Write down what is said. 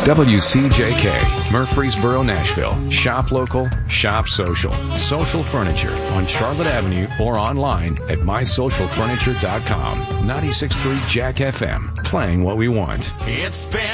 WCJK, Murfreesboro, Nashville. Shop local, shop social. Social Furniture on Charlotte Avenue or online at mysocialfurniture.com. 96.3 Jack FM, playing what we want. It's been